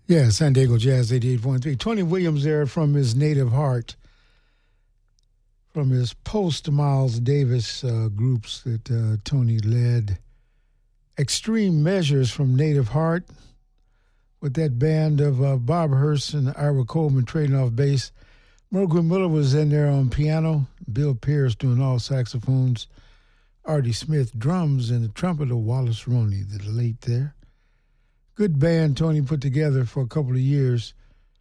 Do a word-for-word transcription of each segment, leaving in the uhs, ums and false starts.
Yeah, San Diego Jazz eighty-eight point three. Tony Williams there from his native heart, from his post-Miles Davis uh, groups that uh, Tony led. Extreme Measures from Native Heart with that band of uh, Bob Hurst and Ira Coleman trading off bass. Mercury Miller was in there on piano. Bill Pierce doing all saxophones. Artie Smith drums and the trumpeter Wallace Roney, the late there. Good band Tony put together for a couple of years.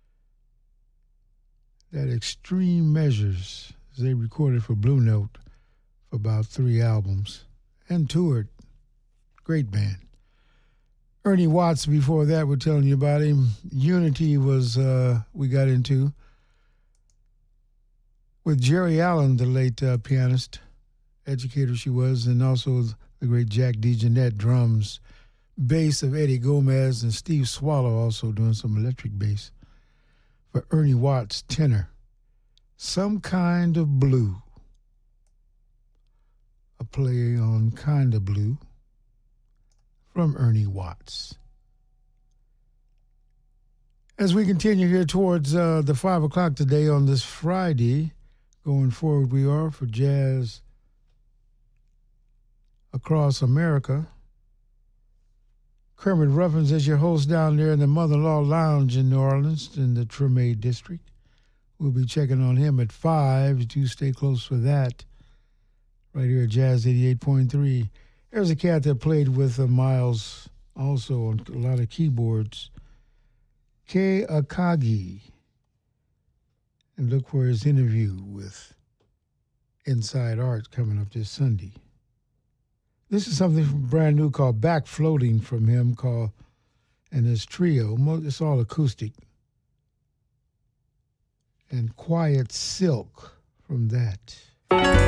That Extreme Measures, they recorded for Blue Note for about three albums and toured. Great band. Ernie Watts, before that, we're telling you about him. Unity was, uh, we got into with Jerry Allen, the late uh, pianist, educator she was, and also the great Jack DeJohnette, drums, bass of Eddie Gomez, and Steve Swallow also doing some electric bass. For Ernie Watts, tenor, Some Kind of Blue, a play on Kind of Blue from Ernie Watts. As we continue here towards uh, the five o'clock today on this Friday, going forward we are for Jazz Across America. Kermit Ruffins is your host down there in the Mother-in-Law Lounge in New Orleans in the Treme District. We'll be checking on him at five. Do stay close for that. Right here at Jazz eighty-eight point three. There's a cat that played with uh, Miles also on a lot of keyboards. Kei Akagi. And look for his interview with Inside Art coming up this Sunday. This is something brand new called Back Floating from him, called, and his trio. It's all acoustic. And Quiet Silk from that.